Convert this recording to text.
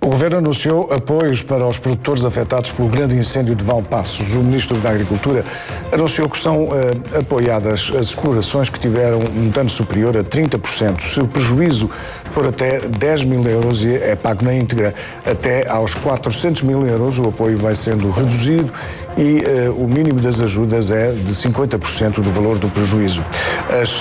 O Governo anunciou apoios para os produtores afetados pelo grande incêndio de Valpaços. O Ministro da Agricultura anunciou que são apoiadas as explorações que tiveram um dano superior a 30%. Se o prejuízo for até 10 mil euros e é pago na íntegra até aos 400 mil euros, o apoio vai sendo reduzido e o mínimo das ajudas é de 50% do valor do prejuízo. As